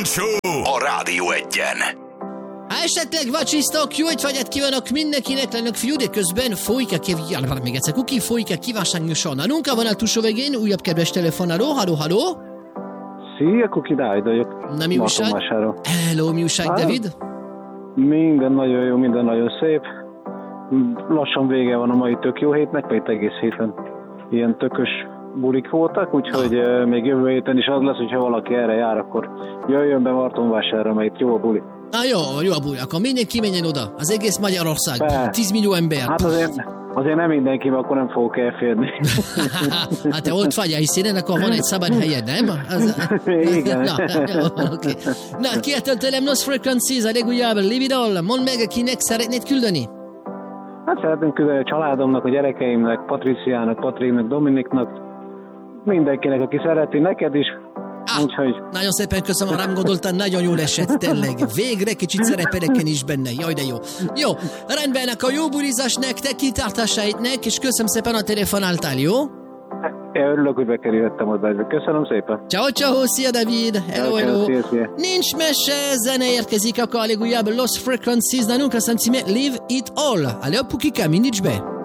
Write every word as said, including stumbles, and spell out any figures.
Kejfel Show a Rádió Egyen. Ha esetleg vacsisztok, jó étvágyat kívánok mindenkinek, lennek fiú, de közben folyik a kívánság, még egyszer, kuki folyik a kívánságosan. Nálunk van a túlsó végén, újabb kedves telefonáló, halló, halló. Szia, Kuki, Dávid vagyok. Na, mi újság? Hello, mi újság, hát, David? Minden nagyon jó, minden nagyon szép. Lassan vége van a mai tök jó hétnek, mert egész héten ilyen tökös bulik voltak, úgyhogy ah. még jövő héten is az lesz, hogyha valaki erre jár, akkor jöjjön be Martonvásárra, mert itt jó a buli. Na jó, jó a buli, akkor mindenki menjen oda, az egész Magyarország, tíz millió ember. Hát azért, azért nem mindenki, mert akkor nem fogok elférni. Hát te ott vagy, hiszen ennek van egy szabad helyed, nem? Az... Igen. Na, jó, okay. Na, kértől tőlem Lost Frequencies, a legújabb Live It All, mondd meg, kinek szeretnéd küldeni? Hát szeretném küldeni a családomnak, a gyerekeimnek, Patriciának, Patriknak, Dominiknak, mindenkinek, aki szereti, neked is. Ah, úgyhogy... Nagyon szépen köszönöm, rám gondoltál, nagyon jól esett, tényleg. Végre kicsit szerepeleken is benne, jaj de jó. Jó, rendben, akkor jó bulizás nektek, kitartásaitnek, és köszönöm szépen a telefonáltál, jó? Én örülök, hogy bekerülhettem oda. Köszönöm szépen. Ciao, ciao, szia David. Hello, hello. Szia, szia. Nincs mese, zene érkezik, akkor a legújabb Lost Frequencies, nálunk a szám címe Live It All. Allez, pukika, mindig be.